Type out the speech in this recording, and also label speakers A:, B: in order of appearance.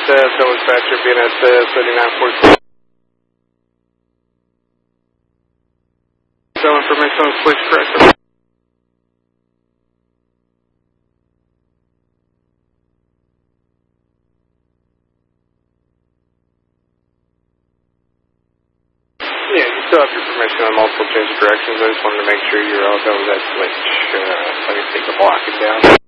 A: BNSF, tell dispatcher BNSF 3946. Tell information on the police correctly. Yeah, you still have your permission on multiple change of directions. I just wanted to make sure you're all done with that switch. So I can take the blocking down.